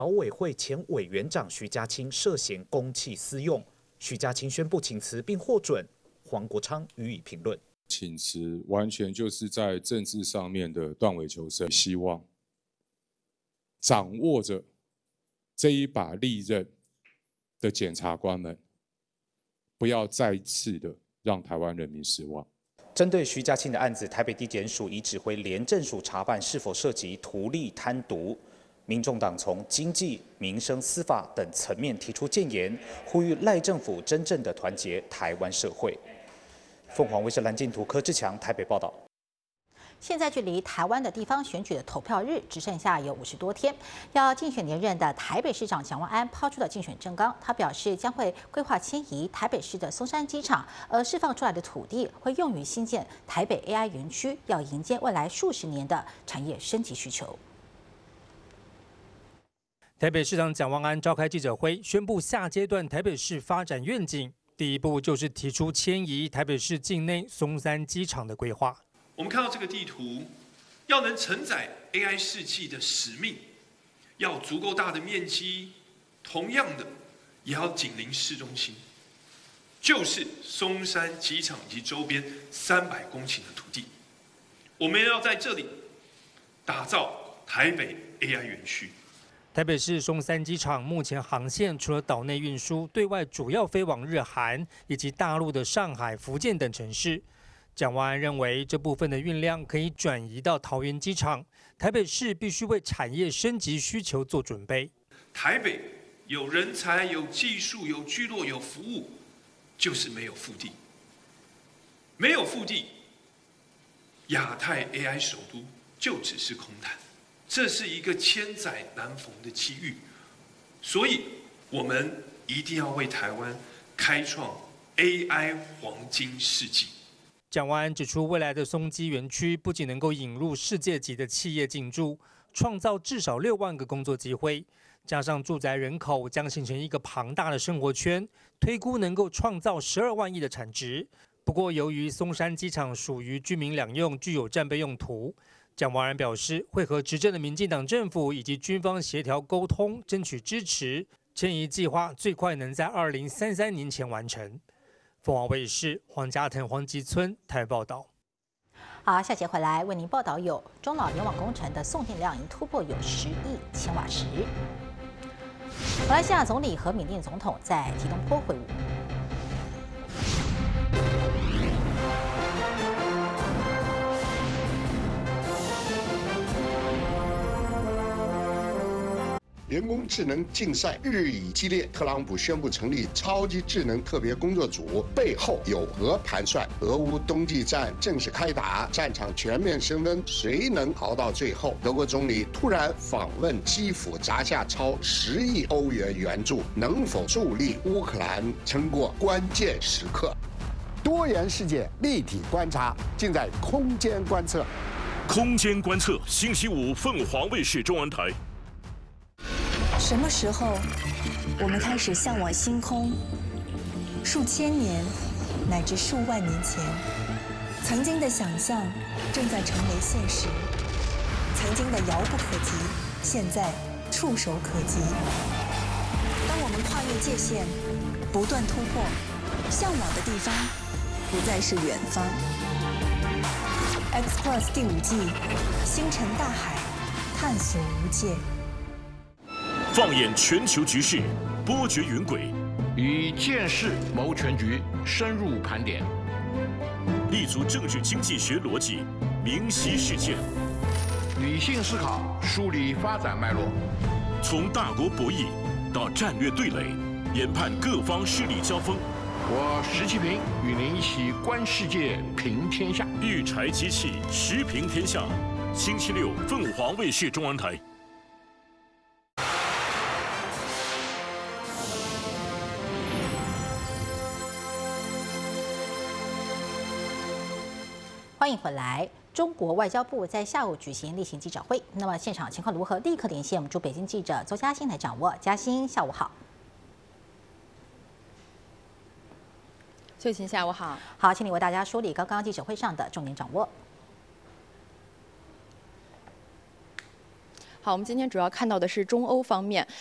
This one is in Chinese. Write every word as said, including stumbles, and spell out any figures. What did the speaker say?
劳委会前委员长徐家清涉嫌公器私用，徐家清宣布请辞并获准，黄国昌予以评论。 请辞完全就是在政治上面的断尾求生，希望掌握着这一把利刃的检察官们，不要再次的让台湾人民失望。 针对徐家清的案子，台北地检署已指挥廉政署查办是否涉及图利贪渎。民众党从经济、民生、司法等层面提出建言，呼吁赖政府真正的团结台湾社会。凤凰卫视蓝镜图柯志强台北报道。 现在距离台湾的地方选举的投票日只剩下有五十多天，要竞选连任的台北市长蒋万安抛出了竞选政纲，他表示将会规划迁移台北市的松山机场，而释放出来的土地会用于新建台北 A I 园区，要迎接未来数十年的产业升级需求。 台北市长蒋万安召开记者会，宣布下阶段台北市发展愿景。第一步就是提出迁移台北市境内松山机场的规划。 我们看到这个地图，要能承载 A I 世纪的使命，要足够大的面积，同样的也要紧邻市中心，就是松山机场及周边三百公顷的土地。我们要在这里打造台北 A I 园区。 台北市松山机场目前航线除了岛内运输，对外主要飞往日韩以及大陆的上海、福建等城市。蒋万安认为，这部分的运量可以转移到桃园机场。台北市必须为产业升级需求做准备。 台北有人才、有技术、有聚落、有服务，就是没有腹地。没有腹地，亚太 A I 首都就只是空谈。这是一个千载难逢的机遇，所以我们一定要为台湾开创 A I 黄金世纪。 蒋万安指出，未来的松基园区不仅能够引入世界级的企业进驻，创造至少六万个工作机会，加上住宅人口将形成一个庞大的生活圈，推估能够创造十二万亿的产值。不过，由于松山机场属于居民两用，具有战备用途。蒋万安表示，会和执政的民进党政府以及军方协调沟通，争取支持。迁移计划最快能在二零三三年前完成。凤凰卫视黄家腾、黄吉村台报道。 好，下节回来为您报道有中老联网工程的送电量已突破有十亿千瓦时。马来西亚总理和缅甸总统在吉隆坡会晤。 人工智能竞赛日益激烈，特朗普宣布成立超级智能特别工作组，背后有何盘算？俄乌冬季战正式开打，战场全面升温，谁能熬到最后？德国总理突然访问基辅，砸下超十亿欧元援助，能否助力乌克兰撑过关键时刻？ 多元世界立体观察，尽在空间观测。 空间观测，星期五凤凰卫视中文台。 什么时候，我们开始向往星空？数千年，乃至数万年前，曾经的想象正在成为现实，曾经的遥不可及，现在触手可及。当我们跨越界限，不断突破，向往的地方不再是远方。X Plus 第五季，星辰大海，探索无界。 放眼全球局势，波谲云诡， 以见识谋全局，深入盘点， 立足政治经济学逻辑，明晰事件， 理性思考，梳理发展脉络， 从大国博弈到战略对垒，研判各方势力交锋。 我石其平与您一起观世界，评天下。 育才机器，时评天下。星期六，凤凰卫视中文台。 欢迎回来。中国外交部在下午举行例行记者会，那么现场情况如何？立刻连线我们驻北京记者邹嘉欣来掌握。嘉欣，下午好。 秀琴，下午好。 好，请你为大家梳理刚刚记者会上的重点掌握。 好，我们今天主要看到的是中欧方面。